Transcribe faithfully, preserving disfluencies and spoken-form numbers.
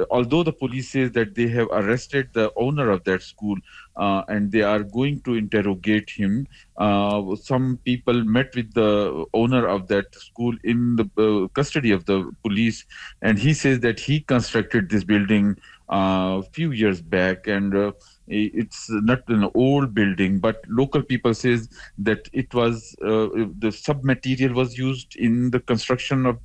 although the police says that they have arrested the owner of that school uh, and they are going to interrogate him, uh, some people met with the owner of that school in the uh, custody of the police, and he says that he constructed this building a few years back, and uh, it's not an old building, but local people says that it was uh, the sub material was used in the construction of